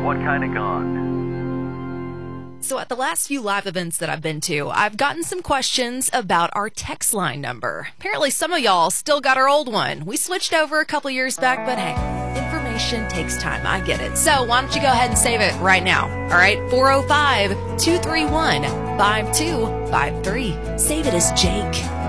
What kind of gone? So at the last few live events that I've been to, I've gotten some questions about our text line number. Apparently some of y'all still got our old one. We switched over a couple years back, but hey, information takes time. I get it. So why don't you go ahead and save it right now? All right, 405-231-5253. Save it as Jake.